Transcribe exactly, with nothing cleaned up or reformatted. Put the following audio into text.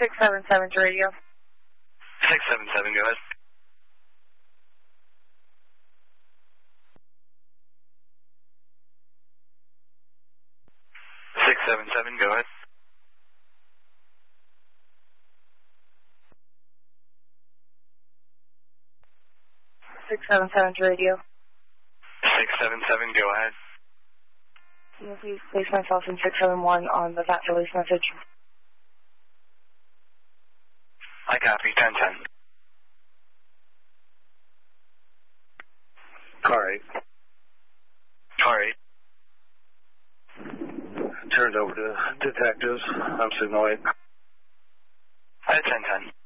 six seven seven to radio. six seven seven, go ahead. six seven seven, go ahead. six seven seven to radio. six seven seven, go ahead. Can you please place myself in six seven one on the V A T release message? I copy, ten ten. Car eight. Car eight. Turned over to detectives. I'm signal eight. I ten ten.